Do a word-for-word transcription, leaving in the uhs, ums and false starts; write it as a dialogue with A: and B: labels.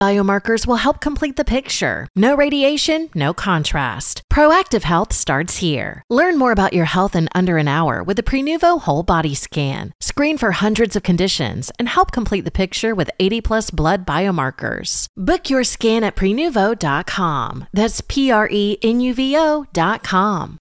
A: Biomarkers will help complete the picture. No radiation, no contrast. Proactive Health starts here. Learn more about your health in under an hour with the Prenuvo Whole Body Scan. Screen for hundreds of conditions and help complete the picture with eighty plus blood biomarkers. Book your scan at prenuvo dot com. That's P R E N U V O dot com.